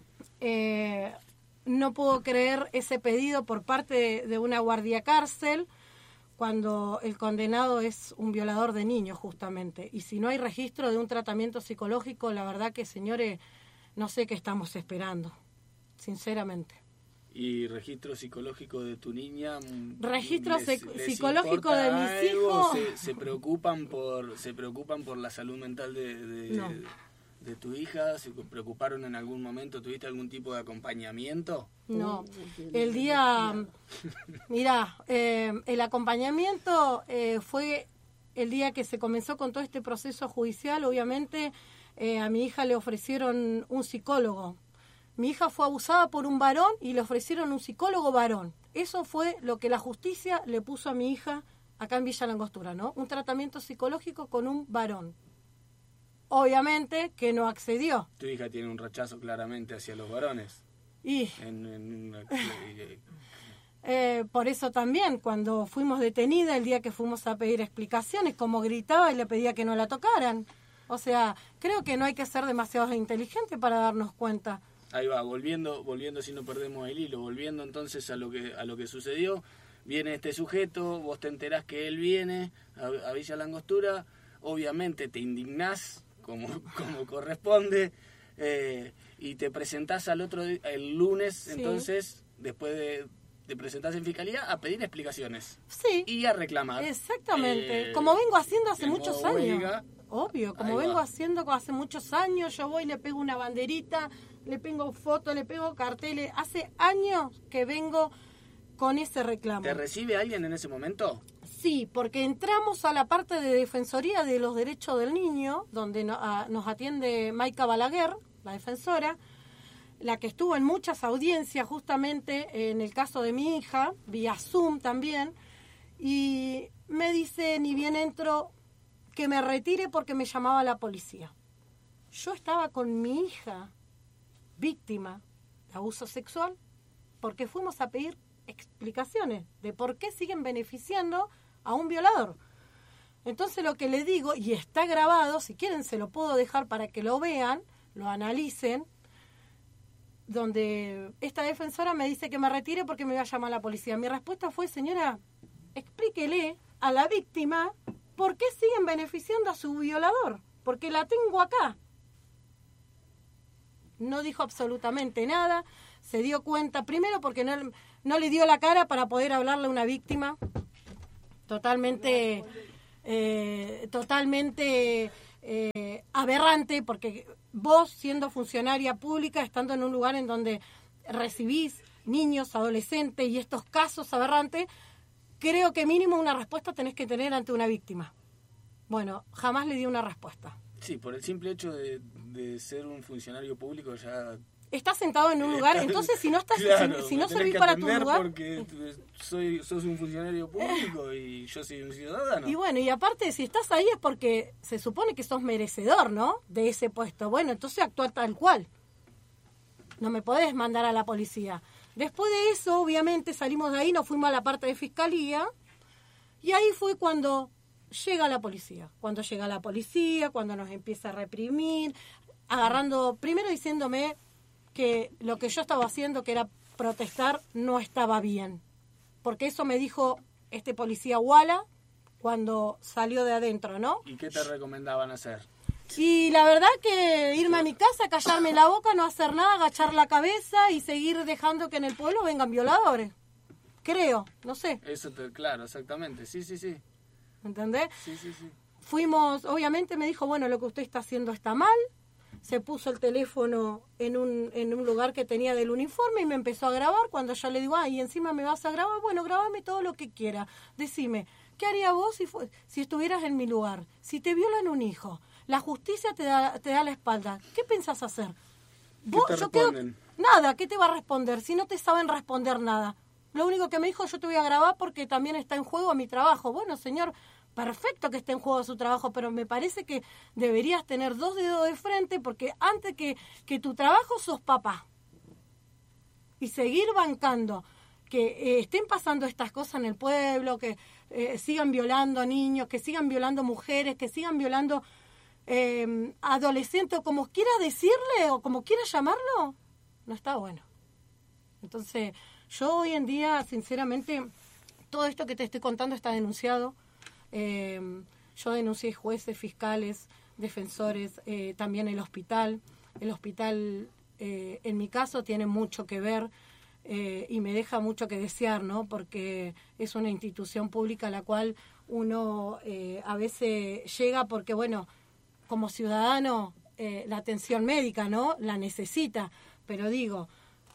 no puedo creer ese pedido por parte de una guardia cárcel cuando el condenado es un violador de niños justamente. Y si no hay registro de un tratamiento psicológico, la verdad que, señores, no sé qué estamos esperando, sinceramente. ¿Y registro psicológico de tu niña? ¿Registro psicológico de mis hijos? ¿Se preocupan por la salud mental de tu hija? ¿Se preocuparon en algún momento? ¿Tuviste algún tipo de acompañamiento? No. El día... Mirá, el acompañamiento fue el día que se comenzó con todo este proceso judicial. Obviamente a mi hija le ofrecieron un psicólogo. Mi hija fue abusada por un varón y le ofrecieron un psicólogo varón. Eso fue lo que la justicia le puso a mi hija acá en Villa Langostura, ¿no? Un tratamiento psicológico con un varón. Obviamente que no accedió. Tu hija tiene un rechazo claramente hacia los varones. Y por eso también, cuando fuimos detenidas, el día que fuimos a pedir explicaciones, como gritaba y le pedía que no la tocaran. O sea, creo que no hay que ser demasiado inteligente para darnos cuenta. Ahí va, volviendo si no perdemos el hilo, volviendo entonces a lo que sucedió. Viene este sujeto, vos te enterás que él viene a Villa Langostura, obviamente te indignás como corresponde, y te presentás el lunes, sí. Entonces, después te presentás en fiscalía a pedir explicaciones. Sí. Y a reclamar. Exactamente, como vengo haciendo hace muchos años. Huelga. Obvio, como vengo haciendo hace muchos años, yo voy, le pego una banderita, le pego fotos, le pego carteles. Hace años que vengo con ese reclamo. ¿Te recibe alguien en ese momento? Sí, porque entramos a la parte de Defensoría de los Derechos del Niño, donde nos atiende Maica Balaguer, la defensora, la que estuvo en muchas audiencias justamente en el caso de mi hija, vía Zoom también, y me dice, ni bien entro, que me retire porque me llamaba la policía. Yo estaba con mi hija, víctima de abuso sexual, porque fuimos a pedir explicaciones de por qué siguen beneficiando a un violador. Entonces lo que le digo, y está grabado, si quieren se lo puedo dejar para que lo vean, lo analicen, donde esta defensora me dice que me retire porque me iba a llamar la policía. Mi respuesta fue, señora, explíquele a la víctima por qué siguen beneficiando a su violador. porque la tengo acá. No dijo absolutamente nada, se dio cuenta, primero porque no le dio la cara para poder hablarle a una víctima, totalmente aberrante, porque vos, siendo funcionaria pública, estando en un lugar en donde recibís niños, adolescentes y estos casos aberrantes, creo que mínimo una respuesta tenés que tener ante una víctima. Bueno, jamás le dio una respuesta. Sí, por el simple hecho de ser un funcionario público ya... Estás sentado en un lugar, entonces si no estás, claro, si no servís para tu lugar... Porque sos un funcionario público y yo soy un ciudadano. Y bueno, y aparte, si estás ahí es porque se supone que sos merecedor, ¿no?, de ese puesto. Bueno, entonces actúa tal cual. No me podés mandar a la policía. Después de eso, obviamente, salimos de ahí, nos fuimos a la parte de fiscalía, y ahí fue cuando llega la policía. Cuando nos empieza a reprimir, agarrando, primero diciéndome que lo que yo estaba haciendo, que era protestar, no estaba bien. Porque eso me dijo este policía Wala cuando salió de adentro, ¿no? ¿Y qué te recomendaban hacer? Y la verdad que irme a mi casa, callarme la boca, no hacer nada, agachar la cabeza y seguir dejando que en el pueblo vengan violadores. Creo, no sé. Claro, exactamente, sí. ¿Entendés? Sí. Fuimos, obviamente me dijo, bueno, lo que usted está haciendo está mal. Se puso el teléfono en un lugar que tenía del uniforme y me empezó a grabar. Cuando yo le digo, y encima me vas a grabar, bueno, grabame todo lo que quiera. Decime, ¿qué haría vos si estuvieras en mi lugar? Si te violan un hijo, la justicia te da la espalda, ¿qué pensás hacer? ¿Qué te responden? Nada, ¿qué te va a responder? Si no te saben responder nada. Lo único que me dijo, yo te voy a grabar porque también está en juego mi trabajo. Bueno, señor, perfecto que esté en juego su trabajo, pero me parece que deberías tener 2 dedos de frente, porque antes que tu trabajo sos papá. Y seguir bancando que estén pasando estas cosas en el pueblo, que sigan violando niños, que sigan violando mujeres, que sigan violando adolescentes, o como quiera decirle, o como quiera llamarlo, no está bueno. Entonces, yo hoy en día, sinceramente, todo esto que te estoy contando está denunciado. Yo denuncié jueces, fiscales, defensores, también el hospital. El hospital, en mi caso, tiene mucho que ver y me deja mucho que desear, ¿no? Porque es una institución pública a la cual uno a veces llega porque, bueno, como ciudadano, la atención médica, ¿no?, la necesita. Pero digo,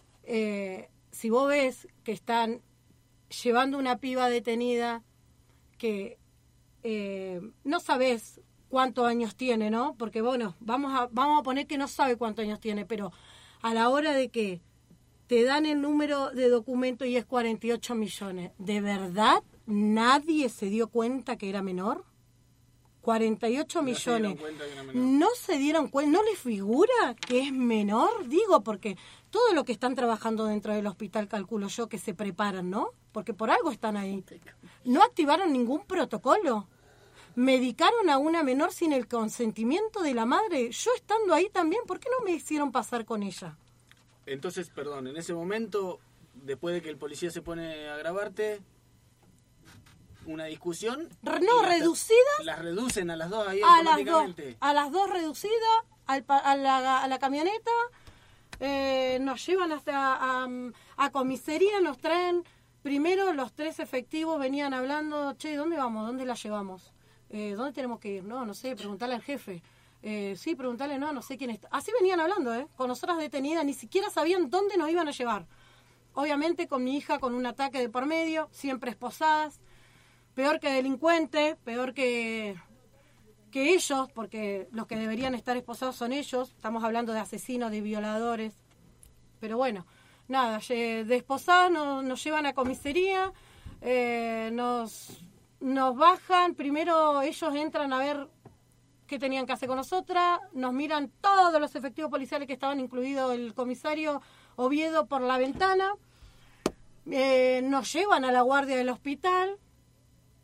si vos ves que están llevando una piba detenida que no sabés cuántos años tiene, ¿no? Porque, bueno, vamos a poner que no sabe cuántos años tiene, pero a la hora de que te dan el número de documento y es 48 millones, ¿de verdad nadie se dio cuenta que era menor? 48 millones. ¿No se dieron cuenta? ¿No les figura que es menor? Digo, porque todo lo que están trabajando dentro del hospital, calculo yo, que se preparan, ¿no? Porque por algo están ahí. No activaron ningún protocolo. Medicaron a una menor sin el consentimiento de la madre. Yo estando ahí también, ¿por qué no me hicieron pasar con ella? Entonces, perdón, en ese momento, después de que el policía se pone a grabarte, una discusión. No, reducidas. Las reducen a las dos ahí automáticamente. A las dos reducidas, a la camioneta, nos llevan hasta a comisaría, nos traen. Primero los 3 efectivos venían hablando, che, ¿dónde vamos? ¿Dónde la llevamos? ¿Dónde tenemos que ir? No sé, preguntarle al jefe. Sí, preguntarle, no sé quién está. Así venían hablando, con nosotras detenidas, ni siquiera sabían dónde nos iban a llevar. Obviamente con mi hija con un ataque de por medio, siempre esposadas, peor que delincuentes, peor que ellos, porque los que deberían estar esposados son ellos. Estamos hablando de asesinos, de violadores. Pero bueno, nada, de esposadas nos llevan a comisaría, nos bajan. Primero ellos entran a ver qué tenían que hacer con nosotras, nos miran todos los efectivos policiales que estaban, incluido el comisario Oviedo, por la ventana, nos llevan a la guardia del hospital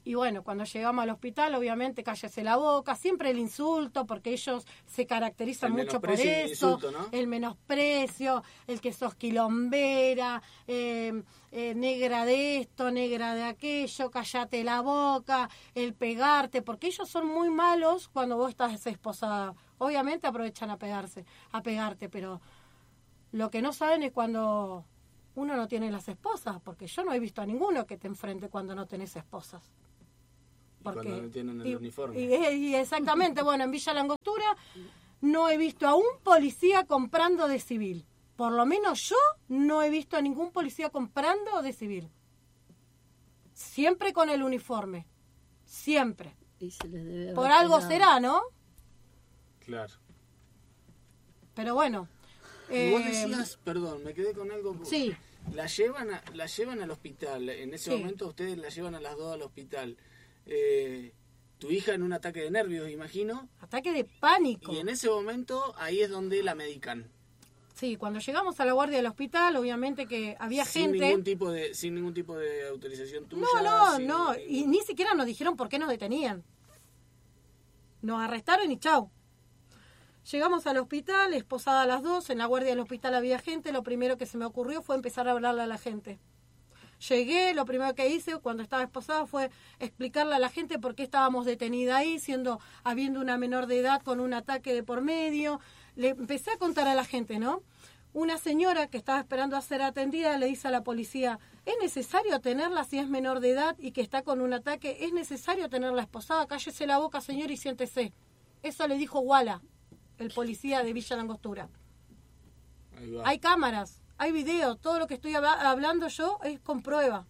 Y bueno, cuando llegamos al hospital, obviamente, cállese la boca, siempre el insulto, porque ellos se caracterizan mucho por eso, insulto, ¿no? el menosprecio, el que sos quilombera, negra de esto, negra de aquello, cállate la boca, el pegarte, porque ellos son muy malos cuando vos estás desesposada. Obviamente aprovechan a pegarte, pero lo que no saben es cuando uno no tiene las esposas, porque yo no he visto a ninguno que te enfrente cuando no tenés esposas. Porque, cuando no tienen el uniforme. Y exactamente, bueno, en Villa Langostura no he visto a un policía comprando de civil. Por lo menos yo no he visto a ningún policía comprando de civil. Siempre con el uniforme. Siempre. Y se les debe por algo será, ¿no? Claro. Pero bueno. Vos decías, perdón, me quedé con algo. Sí. La llevan al hospital. En ese momento ustedes la llevan a las 2 al hospital. Tu hija en un ataque de nervios, imagino. Ataque de pánico. Y en ese momento ahí es donde la medican. Sí, cuando llegamos a la guardia del hospital, obviamente que había gente... Sin ningún tipo de autorización tuya. No. Y ni siquiera nos dijeron por qué nos detenían. Nos arrestaron y chau. Llegamos al hospital, esposada a las 2, en la guardia del hospital había gente. Lo primero que se me ocurrió fue empezar a hablarle a la gente. Llegué, lo primero que hice cuando estaba esposada fue explicarle a la gente por qué estábamos detenidas ahí, habiendo una menor de edad con un ataque de por medio. Le empecé a contar a la gente, ¿no? Una señora que estaba esperando a ser atendida le dice a la policía, ¿es necesario tenerla si es menor de edad y que está con un ataque? ¿Es necesario tenerla esposada? Cállese la boca, señor, y siéntese. Eso le dijo Wala, el policía de Villa Langostura. Hay cámaras. Hay video, todo lo que estoy hablando yo es con prueba.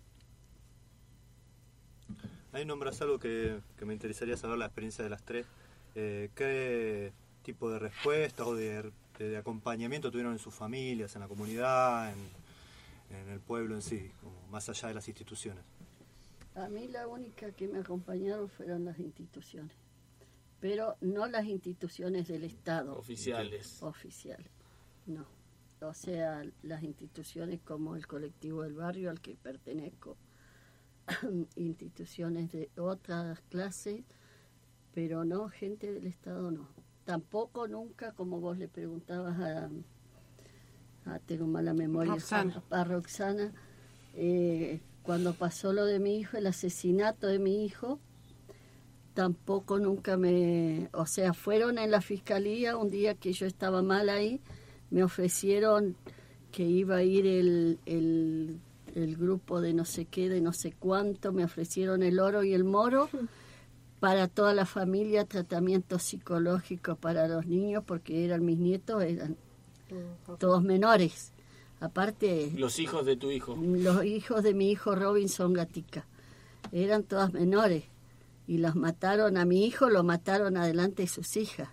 Ahí nombras algo que me interesaría saber, la experiencia de las 3. ¿Qué tipo de respuestas o de acompañamiento tuvieron en sus familias, en la comunidad, en el pueblo en sí, como más allá de las instituciones? A mí la única que me acompañaron fueron las instituciones, pero no las instituciones del Estado. Oficiales, no. O sea, las instituciones como el colectivo del barrio al que pertenezco, instituciones de otras clases, pero no gente del Estado, no. Tampoco nunca, como vos le preguntabas tengo mala memoria, a Roxana, cuando pasó lo de mi hijo, el asesinato de mi hijo, tampoco nunca o sea, fueron en la fiscalía un día que yo estaba mal ahí, me ofrecieron que iba a ir el grupo de no sé qué, de no sé cuánto, me ofrecieron el oro y el moro para toda la familia, tratamiento psicológico para los niños, porque mis nietos eran todos menores. Aparte... Los hijos de tu hijo. Los hijos de mi hijo Robinson Gatica. Eran todas menores. Y los mataron, a mi hijo lo mataron adelante de sus hijas.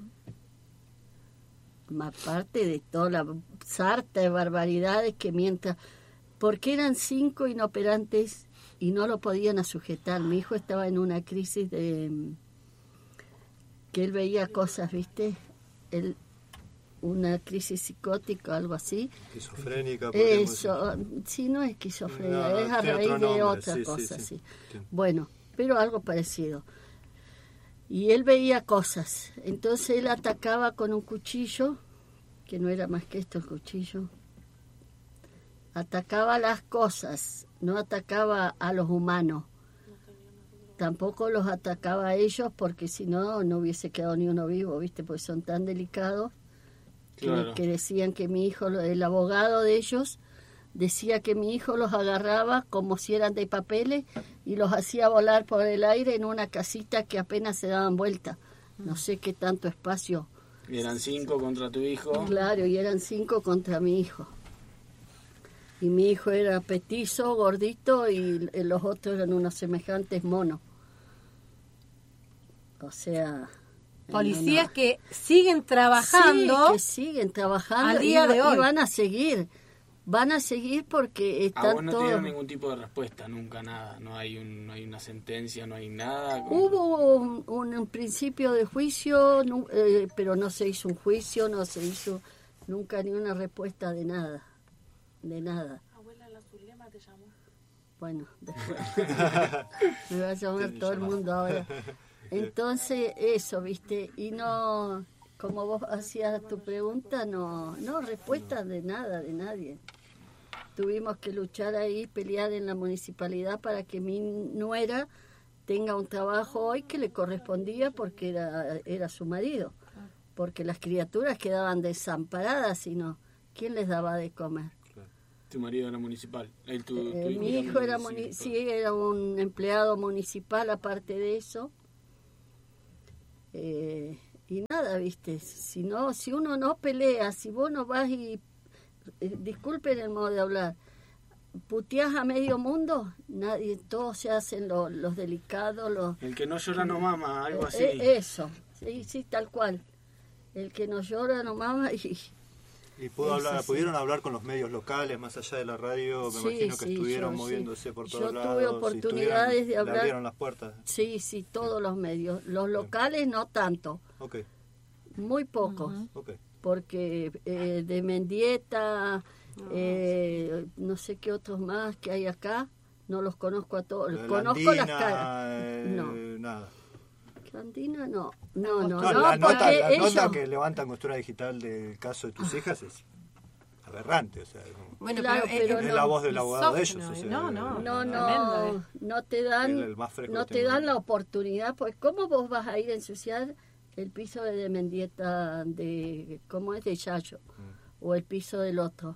Aparte de toda la sarta de barbaridades que mientras... Porque eran 5 inoperantes y no lo podían sujetar. Mi hijo estaba en una crisis que él veía cosas, ¿viste? Una crisis psicótica, algo así. Esquizofrénica. Eso, sí, no es esquizofrenia, es a raíz de otra cosa, sí. Bueno, pero algo parecido. Y él veía cosas, entonces él atacaba con un cuchillo, que no era más que esto el cuchillo. Atacaba las cosas, no atacaba a los humanos. Tampoco los atacaba a ellos, porque si no, no hubiese quedado ni uno vivo, ¿viste? Porque son tan delicados. Claro. Que decían que mi hijo, el abogado de ellos, decía que mi hijo los agarraba como si eran de papeles y los hacía volar por el aire en una casita que apenas se daban vuelta. No sé qué tanto espacio. Y eran 5 contra tu hijo. Claro, y eran 5 contra mi hijo. Y mi hijo era petizo, gordito, y los otros eran unos semejantes monos. O sea... Policías que siguen trabajando. Sí, que siguen trabajando al día de hoy. Y van a seguir. Van a seguir porque están todos... no todos... te dieron ningún tipo de respuesta, nunca nada. No hay una sentencia, no hay nada. Hubo un principio de juicio, pero no se hizo un juicio, no se hizo nunca ni una respuesta de nada. De nada. Abuela, la Zulema te llamó. Bueno, después me va a llamar todo el mundo ahora. Entonces, eso, ¿viste? Y no, como vos hacías tu pregunta, no respuesta de nada, de nadie. Tuvimos que luchar ahí, pelear en la municipalidad para que mi nuera tenga un trabajo hoy que le correspondía porque era su marido. Porque las criaturas quedaban desamparadas, sino ¿quién les daba de comer? ¿Tu marido era municipal? Mi hijo era sí, era un empleado municipal aparte de eso. Y nada, ¿viste? Si uno no pelea, si vos no vas y... disculpen el modo de hablar, puteás a medio mundo, nadie, todos se hacen los delicados, el que no llora no mama, algo así. Eso, sí, tal cual. El que no llora no mama ¿Y pudieron hablar con los medios locales, más allá de la radio? Me imagino que estuvieron moviéndose por todos lados. Yo tuve oportunidades de hablar. ¿Le abrieron las puertas? Sí, todos los medios. Los locales no tanto. Okay. Muy pocos. Okay. Porque de Mendieta, no sé qué otros más que hay acá, no los conozco a todos. Conozco las caras. Nada. Andina no, la nota ellos... que levanta Angostura Digital del caso de tus hijas es aberrante, o sea, bueno, claro, pero es la voz del abogado de ellos, o sea, no te dan la oportunidad, pues cómo vos vas a ir a ensuciar el piso de Mendieta, ¿cómo es? De Yayo, o el piso del otro,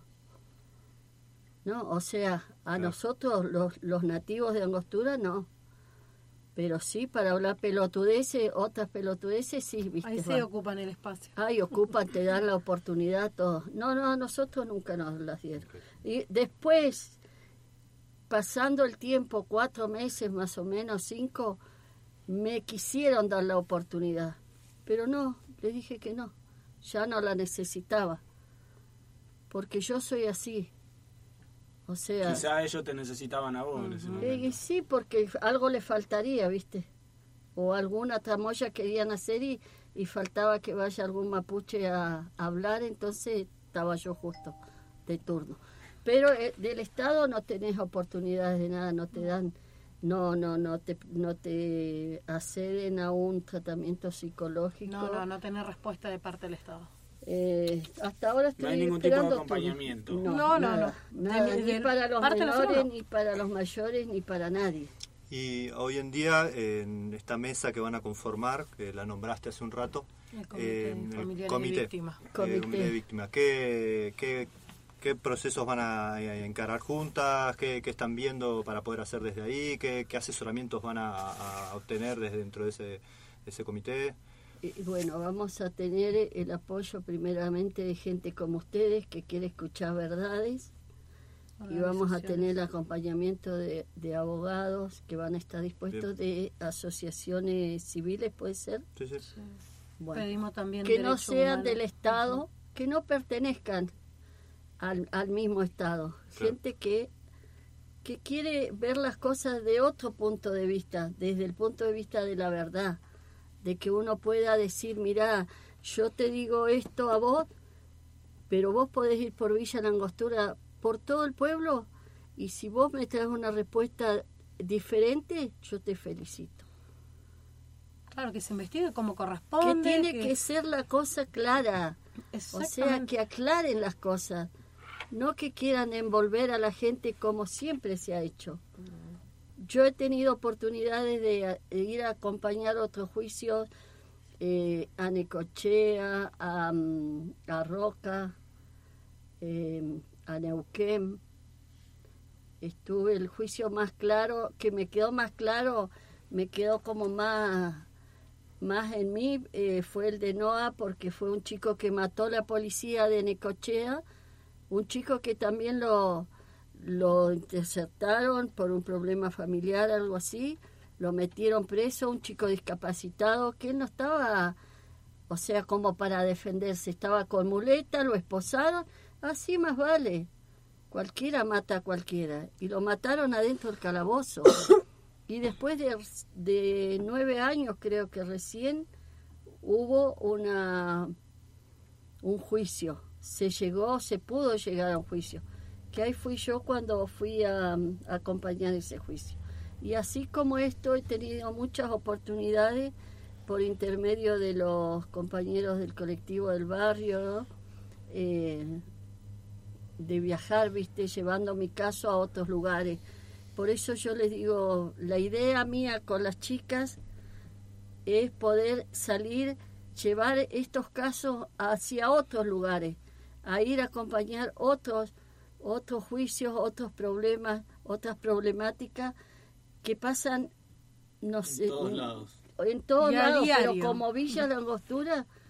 ¿no? O sea, a nosotros los nativos de Angostura no. Pero sí, para hablar pelotudeces, otras pelotudeces, sí, ¿viste? Ahí sí ocupan el espacio. Ahí ocupan, te dan la oportunidad a todos. No, nosotros nunca nos las dieron. Y después, pasando el tiempo, 4 meses más o menos, 5, me quisieron dar la oportunidad. Pero no, le dije que no, ya no la necesitaba. Porque yo soy así. O sea, quizá ellos te necesitaban a vos en ese momento. Sí, porque algo le faltaría, ¿viste? O alguna tramoya querían hacer y faltaba que vaya algún mapuche a hablar, entonces estaba yo justo de turno. Pero del Estado no tenés oportunidades de nada, no te dan, no te acceden a un tratamiento psicológico. No tenés respuesta de parte del Estado. Hasta ahora estoy no hay ningún tipo de acompañamiento. No. Nada, ni para los menores, ni para los mayores, ni para nadie. Y hoy en día, en esta mesa que van a conformar, que la nombraste hace un rato, el comité de víctimas, ¿qué procesos van a encarar juntas? ¿Qué están viendo para poder hacer desde ahí? ¿Qué asesoramientos van a obtener desde dentro de ese comité? Bueno, vamos a tener el apoyo primeramente de gente como ustedes que quiere escuchar verdades, y vamos a tener el acompañamiento de abogados que van a estar dispuestos, de asociaciones civiles, ¿puede ser? Sí. Bueno, pedimos también que no sean del Estado, que no pertenezcan al mismo Estado, gente que quiere ver las cosas de otro punto de vista, desde el punto de vista de la verdad, de que uno pueda decir, mirá, yo te digo esto a vos, pero vos podés ir por Villa Langostura, por todo el pueblo, y si vos me traes una respuesta diferente, yo te felicito. Claro, que se investigue como corresponde. Que tiene que ser la cosa clara, o sea, que aclaren las cosas, no que quieran envolver a la gente como siempre se ha hecho. Yo he tenido oportunidades de ir a acompañar otros juicios, a Necochea, a Roca, a Neuquén. Estuve el juicio más claro, que me quedó más claro, me quedó como más en mí, fue el de Noa, porque fue un chico que mató la policía de Necochea, un chico que también lo interceptaron por un problema familiar, algo así, lo metieron preso, un chico discapacitado, que él no estaba, o sea, como para defenderse, estaba con muleta, lo esposaron, así más vale, cualquiera mata a cualquiera, y lo mataron adentro del calabozo, y después de 9 años, creo que recién, hubo un juicio, se pudo llegar a un juicio. que ahí fui yo cuando fui a acompañar ese juicio. Y así como esto, he tenido muchas oportunidades por intermedio de los compañeros del colectivo del barrio, ¿no? De viajar, ¿viste? Llevando mi caso a otros lugares. Por eso yo les digo, la idea mía con las chicas es poder salir, llevar estos casos hacia otros lugares, a ir a acompañar otros juicios, otros problemas, otras problemáticas que pasan, no sé, en todos lados. En todos y a lados, diario. pero como Villa La Angostura